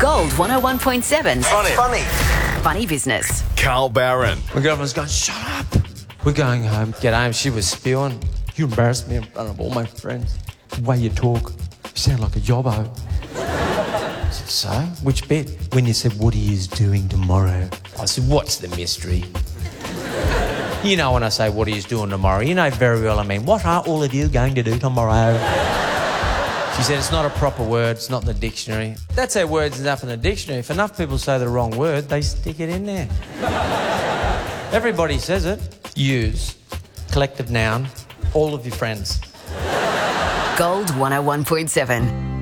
Gold 101.7. Funny. Funny business. Carl Barron. My girlfriend's going, shut up. We're going home. Get home. She was spewing. You embarrassed me in front of all my friends. The way you talk, you sound like a yobbo. I said, so? Which bit? When you said, what are you doing tomorrow? I said, what's the mystery? You know when I say, what are you doing tomorrow? You know very well I mean, what are all of you going to do tomorrow? She said, it's not a proper word, it's not in the dictionary. That's how words enough in the dictionary. If enough people say the wrong word, they stick it in there. Everybody says it. Use. Collective noun. All of your friends. Gold 101.7.